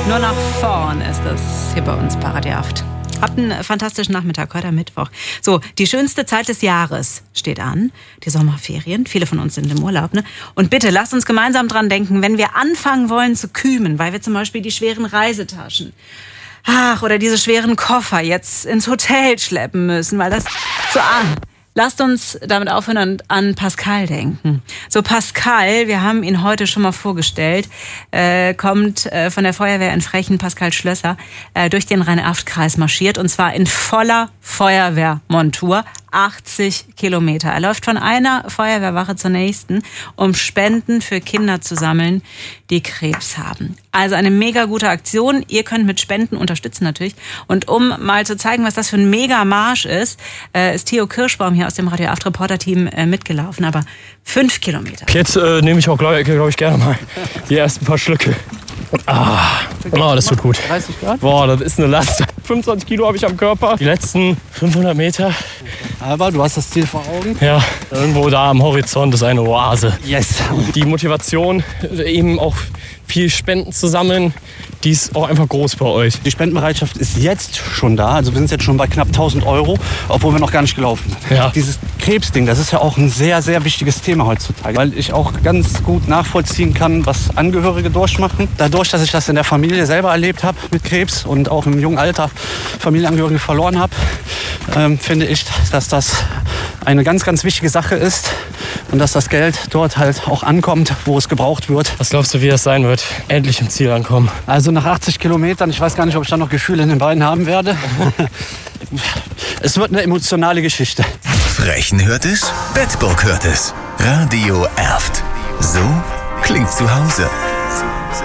Nur nach vorn ist es hier bei uns bei Radio Aft. Habt einen fantastischen Nachmittag, heute am Mittwoch. So, die schönste Zeit des Jahres steht an, die Sommerferien. Viele von uns sind im Urlaub, ne? Und bitte, lasst uns gemeinsam dran denken, wenn wir anfangen wollen zu kümen, weil wir zum Beispiel die schweren Reisetaschen, oder diese schweren Koffer jetzt ins Hotel schleppen müssen, weil das so lasst uns damit aufhören und an Pascal denken. So, Pascal, wir haben ihn heute schon mal vorgestellt, kommt von der Feuerwehr in Frechen, Pascal Schlösser, durch den Rhein-Aft-Kreis marschiert und zwar in voller Feuerwehrmontur, 80 Kilometer. Er läuft von einer Feuerwehrwache zur nächsten, um Spenden für Kinder zu sammeln, die Krebs haben. Also eine mega gute Aktion. Ihr könnt mit Spenden unterstützen natürlich. Und um mal zu zeigen, was das für ein mega Marsch ist Theo Kirschbaum hier aus dem Radio Aft Reporter-Team mitgelaufen. Aber 5 Kilometer. Jetzt nehme ich auch, glaube ich, gerne mal die ersten paar Schlücke. Oh, das tut gut. 30 Grad? Boah, das ist eine Last. 25 Kilo habe ich am Körper. Die letzten 500 Meter. Aber du hast das Ziel vor Augen. Ja, irgendwo da am Horizont ist eine Oase. Yes. Die Motivation, eben auch viel Spenden zu sammeln, die ist auch einfach groß bei euch. Die Spendenbereitschaft ist jetzt schon da. Also wir sind jetzt schon bei knapp 1.000 Euro, obwohl wir noch gar nicht gelaufen sind. Ja. Dieses Krebsding, das ist ja auch ein sehr, sehr wichtiges Thema heutzutage. Weil ich auch ganz gut nachvollziehen kann, was Angehörige durchmachen. Dadurch, dass ich das in der Familie selber erlebt habe mit Krebs und auch im jungen Alter Familienangehörige verloren habe, finde ich, dass das eine ganz, ganz wichtige Sache ist. Und dass das Geld dort halt auch ankommt, wo es gebraucht wird. Was glaubst du, wie das sein wird? Endlich im Ziel ankommen. Also nach 80 Kilometern, ich weiß gar nicht, ob ich da noch Gefühle in den Beinen haben werde. Es wird eine emotionale Geschichte. Frechen hört es, Bedburg hört es. Radio Aft. So klingt zu Hause.